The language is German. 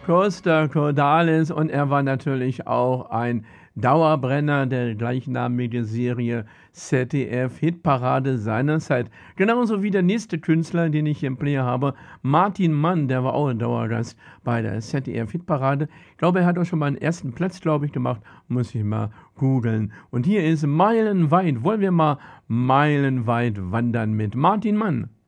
Costa Cordalis, und er war natürlich auch ein Dauerbrenner der gleichnamigen Serie ZDF-Hitparade seinerzeit. Genauso wie der nächste Künstler, den ich hier im Player habe, Martin Mann, der war auch ein Dauergast bei der ZDF-Hitparade. Ich glaube, er hat auch schon mal einen ersten Platz, glaube ich, gemacht. Muss ich mal googeln. Und hier ist Meilenweit. Wollen wir mal meilenweit wandern mit Martin Mann?